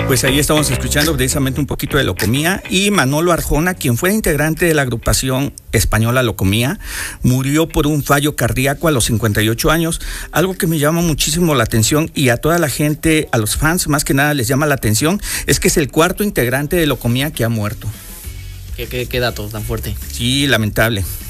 Pues ahí estamos escuchando precisamente un poquito de Locomía, y Manolo Arjona, quien fue integrante de la agrupación española Locomía, murió por un fallo cardíaco a los 58 años. Algo que me llama muchísimo la atención, y a toda la gente, a los fans más que nada les llama la atención, es que es el cuarto integrante de Locomía que ha muerto. ¿Qué dato tan fuerte? Sí, lamentable.